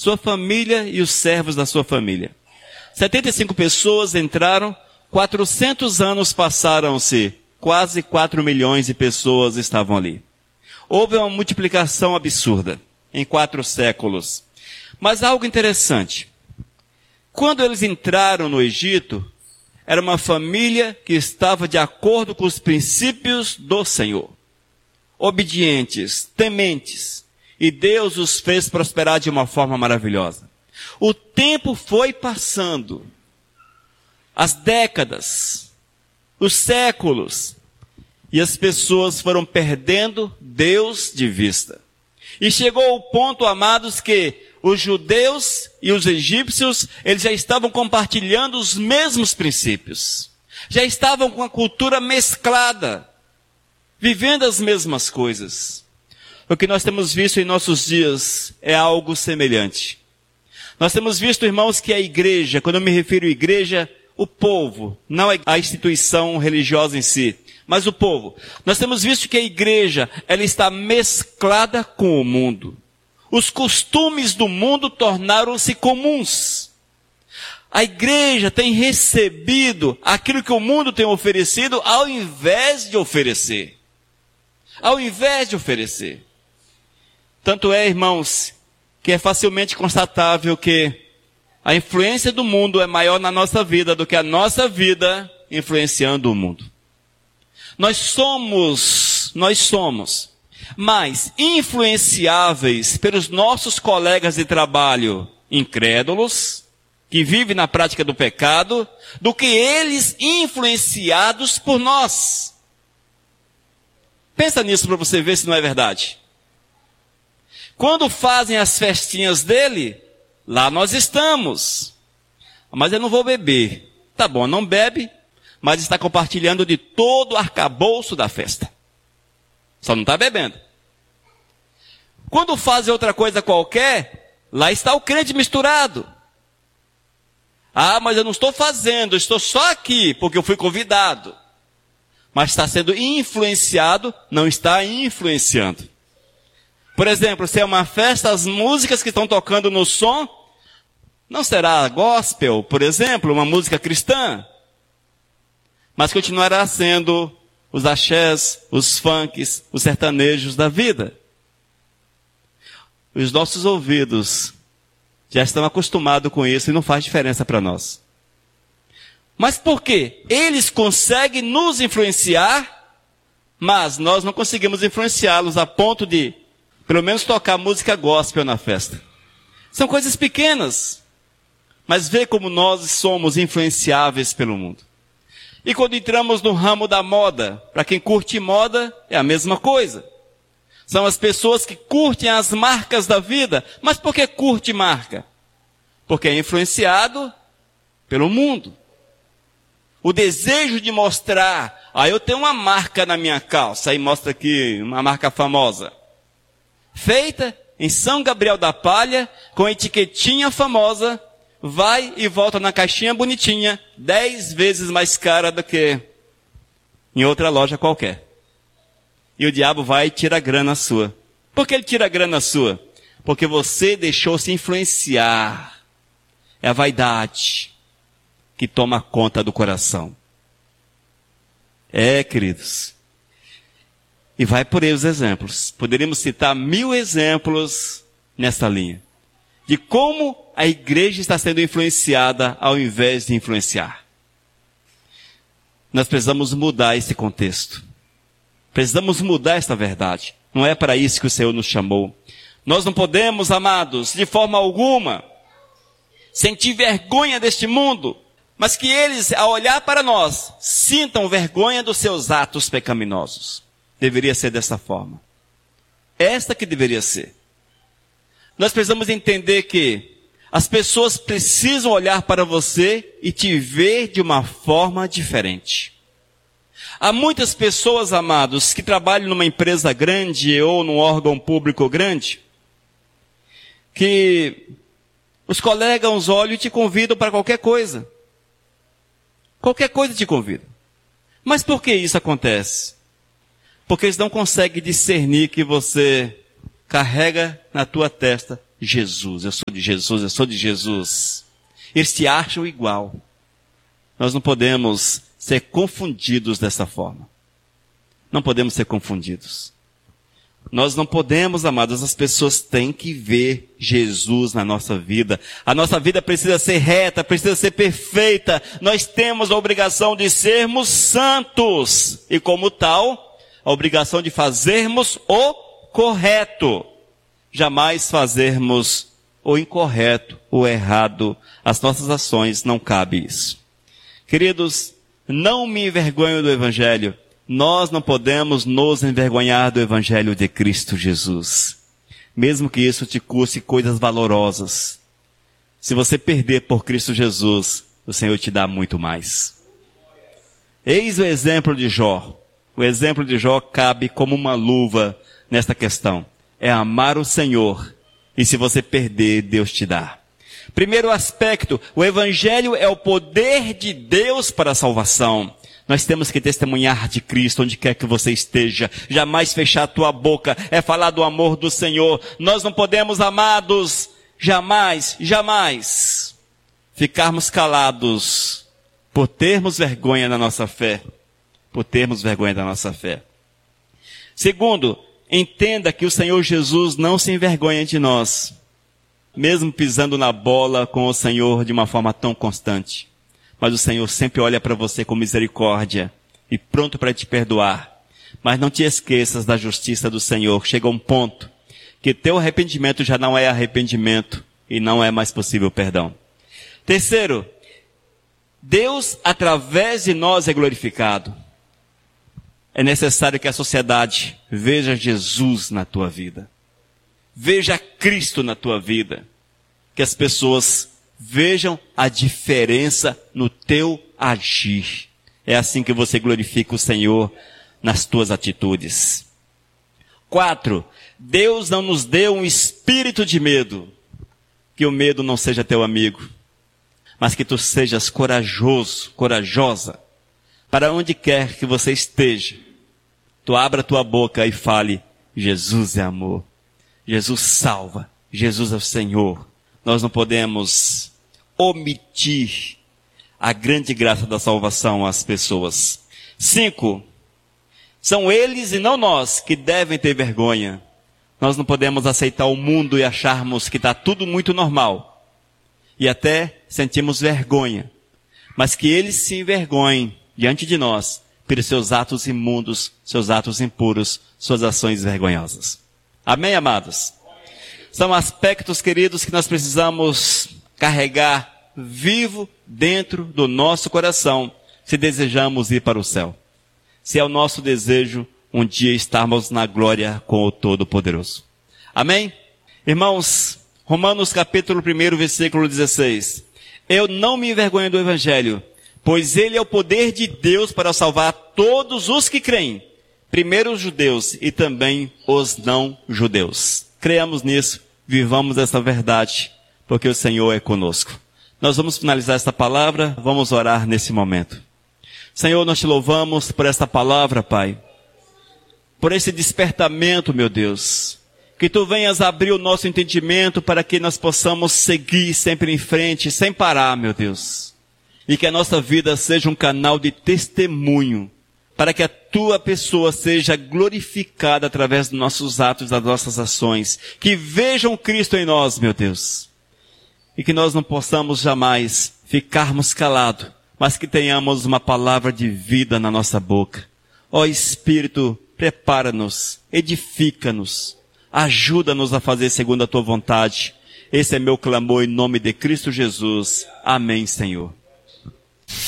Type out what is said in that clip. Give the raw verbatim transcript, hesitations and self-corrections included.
sua família e os servos da sua família. setenta e cinco pessoas entraram, quatrocentos anos passaram-se, quase quatro milhões de pessoas estavam ali. Houve uma multiplicação absurda em quatro séculos. Mas algo interessante. Quando eles entraram no Egito, era uma família que estava de acordo com os princípios do Senhor. Obedientes, tementes. E Deus os fez prosperar de uma forma maravilhosa. O tempo foi passando. As décadas, os séculos. E as pessoas foram perdendo Deus de vista. E chegou o ponto, amados, que os judeus e os egípcios, eles já estavam compartilhando os mesmos princípios. Já estavam com a cultura mesclada, vivendo as mesmas coisas. O que nós temos visto em nossos dias é algo semelhante. Nós temos visto, irmãos, que a igreja, quando eu me refiro à igreja, o povo, não a instituição religiosa em si, mas o povo. Nós temos visto que a igreja, ela está mesclada com o mundo. Os costumes do mundo tornaram-se comuns. A igreja tem recebido aquilo que o mundo tem oferecido ao invés de oferecer. Ao invés de oferecer. Tanto é, irmãos, que é facilmente constatável que a influência do mundo é maior na nossa vida do que a nossa vida influenciando o mundo. Nós somos, nós somos mais influenciáveis pelos nossos colegas de trabalho incrédulos, que vivem na prática do pecado, do que eles influenciados por nós. Pensa nisso para você ver se não é verdade. Quando fazem as festinhas dele, lá nós estamos. Mas eu não vou beber. Tá bom, não bebe, mas está compartilhando de todo o arcabouço da festa. Só não está bebendo. Quando fazem outra coisa qualquer, lá está o crente misturado. Ah, mas eu não estou fazendo, eu estou só aqui porque eu fui convidado. Mas está sendo influenciado, não está influenciando. Por exemplo, se é uma festa, as músicas que estão tocando no som, não será gospel, por exemplo, uma música cristã. Mas continuará sendo os axés, os funks, os sertanejos da vida. Os nossos ouvidos já estão acostumados com isso e não faz diferença para nós. Mas por quê? Eles conseguem nos influenciar, mas nós não conseguimos influenciá-los a ponto de, pelo menos, tocar música gospel na festa. São coisas pequenas, mas vê como nós somos influenciáveis pelo mundo. E quando entramos no ramo da moda, para quem curte moda, é a mesma coisa. São as pessoas que curtem as marcas da vida. Mas por que curte marca? Porque é influenciado pelo mundo. O desejo de mostrar, ah, eu tenho uma marca na minha calça, aí mostra aqui uma marca famosa. Feita em São Gabriel da Palha, com etiquetinha famosa, vai e volta na caixinha bonitinha, dez vezes mais cara do que em outra loja qualquer. E o diabo vai e tira a grana sua. Por que ele tira a grana sua? Porque você deixou se influenciar. É a vaidade que toma conta do coração. É, queridos. E vai por aí os exemplos. Poderíamos citar mil exemplos nessa linha. De como a igreja está sendo influenciada ao invés de influenciar. Nós precisamos mudar esse contexto. Precisamos mudar esta verdade. Não é para isso que o Senhor nos chamou. Nós não podemos, amados, de forma alguma, sentir vergonha deste mundo, mas que eles, ao olhar para nós, sintam vergonha dos seus atos pecaminosos. Deveria ser dessa forma. Esta que deveria ser. Nós precisamos entender que as pessoas precisam olhar para você e te ver de uma forma diferente. Há muitas pessoas, amados, que trabalham numa empresa grande ou num órgão público grande, que os colegas os olham e te convidam para qualquer coisa. Qualquer coisa te convidam. Mas por que isso acontece? Porque eles não conseguem discernir que você carrega na tua testa Jesus, eu sou de Jesus, eu sou de Jesus. Eles se acham igual. Nós não podemos ser confundidos dessa forma. Não podemos ser confundidos. Nós não podemos, amados, as pessoas têm que ver Jesus na nossa vida. A nossa vida precisa ser reta, precisa ser perfeita. Nós temos a obrigação de sermos santos. E como tal, a obrigação de fazermos o correto. Jamais fazermos o incorreto, o errado. As nossas ações não cabe isso. Queridos, não me envergonho do Evangelho. Nós não podemos nos envergonhar do Evangelho de Cristo Jesus. Mesmo que isso te custe coisas valorosas. Se você perder por Cristo Jesus, o Senhor te dá muito mais. Eis o exemplo de Jó. O exemplo de Jó cabe como uma luva nesta questão. É amar o Senhor. E se você perder, Deus te dá. Primeiro aspecto, o Evangelho é o poder de Deus para a salvação. Nós temos que testemunhar de Cristo onde quer que você esteja. Jamais fechar a tua boca. É falar do amor do Senhor. Nós não podemos, amados, jamais, jamais ficarmos calados por termos vergonha da nossa fé. Por termos vergonha da nossa fé. Segundo, entenda que o Senhor Jesus não se envergonha de nós. Mesmo pisando na bola com o Senhor de uma forma tão constante. Mas o Senhor sempre olha para você com misericórdia e pronto para te perdoar. Mas não te esqueças da justiça do Senhor. Chega um ponto que teu arrependimento já não é arrependimento e não é mais possível perdão. Terceiro, Deus através de nós é glorificado. É necessário que a sociedade veja Jesus na tua vida. Veja Cristo na tua vida. Que as pessoas vejam a diferença no teu agir. É assim que você glorifica o Senhor nas tuas atitudes. Quatro, Deus não nos deu um espírito de medo. Que o medo não seja teu amigo, mas que tu sejas corajoso, corajosa. Para onde quer que você esteja, tu abra tua boca e fale, Jesus é amor. Jesus salva. Jesus é o Senhor. Nós não podemos omitir a grande graça da salvação às pessoas. Cinco, são eles e não nós que devem ter vergonha. Nós não podemos aceitar o mundo e acharmos que está tudo muito normal. E até sentimos vergonha. Mas que eles se envergonhem diante de nós pelos seus atos imundos, seus atos impuros, suas ações vergonhosas. Amém, amados? São aspectos, queridos, que nós precisamos carregar vivo dentro do nosso coração, se desejamos ir para o céu. Se é o nosso desejo, um dia estarmos na glória com o Todo-Poderoso. Amém? Irmãos, Romanos capítulo um, versículo dezesseis. Eu não me envergonho do Evangelho, pois ele é o poder de Deus para salvar todos os que creem. Primeiro os judeus e também os não-judeus. Creamos nisso, vivamos essa verdade, porque o Senhor é conosco. Nós vamos finalizar esta palavra, vamos orar nesse momento. Senhor, nós te louvamos por esta palavra, Pai. Por esse despertamento, meu Deus. Que tu venhas abrir o nosso entendimento para que nós possamos seguir sempre em frente, sem parar, meu Deus. E que a nossa vida seja um canal de testemunho, para que a tua pessoa seja glorificada através dos nossos atos, das nossas ações. Que vejam Cristo em nós, meu Deus. E que nós não possamos jamais ficarmos calados, mas que tenhamos uma palavra de vida na nossa boca. Ó Espírito, prepara-nos, edifica-nos, ajuda-nos a fazer segundo a tua vontade. Esse é meu clamor em nome de Cristo Jesus. Amém, Senhor.